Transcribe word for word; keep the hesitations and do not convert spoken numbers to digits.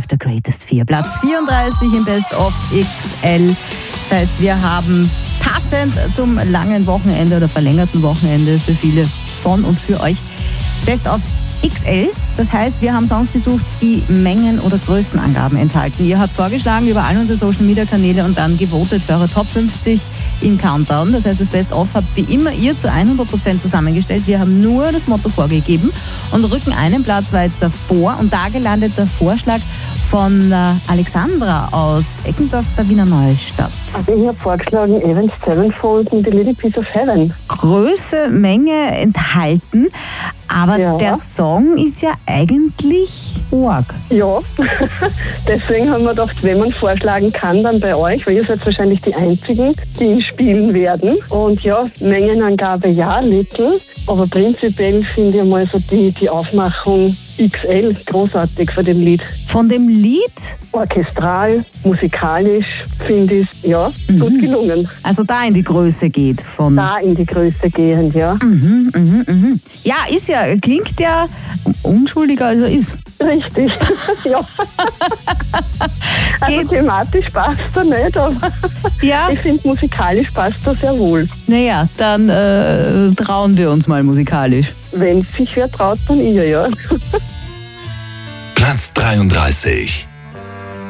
of the Greatest vier. Platz vierunddreißig im Best of X L. Das heißt, wir haben passend zum langen Wochenende oder verlängerten Wochenende für viele von und für euch Best of X L. Das heißt, wir haben Songs gesucht, die Mengen- oder Größenangaben enthalten. Ihr habt vorgeschlagen über all unsere Social-Media-Kanäle und dann gewotet für eure Top fünfzig im Countdown. Das heißt, das Best-of habt wie immer ihr zu hundert Prozent zusammengestellt. Wir haben nur das Motto vorgegeben und rücken einen Platz weiter vor. Und da gelandet der Vorschlag von äh, Alexandra aus Eckendorf bei Wiener Neustadt. Also ich habe vorgeschlagen Avenged Sevenfold und The Little Piece of Heaven. Größe, Menge enthalten, aber Ja. der Song ist ja eigentlich arg. Ja, deswegen haben wir gedacht, wenn man vorschlagen kann, dann bei euch, weil ihr seid wahrscheinlich die Einzigen, die ihn spielen werden. Und ja, Mengenangabe ja, Little, aber prinzipiell finde ich mal so die, die Aufmachung X L großartig von dem Lied. Von dem Lied, Orchestral, musikalisch finde ich es, ja, gut gelungen. also da in die Größe geht von... Da in die Größe gehend, ja. Mhm, mhm, mhm. Ja, ist ja, klingt ja unschuldiger als er ist. Richtig, ja. Also Geht. thematisch passt er nicht, aber Ja, ich finde musikalisch passt er sehr wohl. naja, dann äh, trauen wir uns mal musikalisch. Wenn sich wer traut, dann ihr, ja. Platz dreiunddreißig.